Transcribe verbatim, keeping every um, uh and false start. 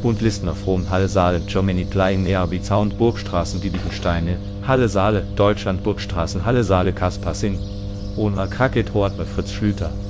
und Listner from Halle Saale, Germany Klein Erbi Sound Burgstraßen Dielichensteine, Halle Saale, Deutschland Burgstraßen Halle Saale Kaspar Singh. Ohne Kraket Hort bei Fritz Schlüter.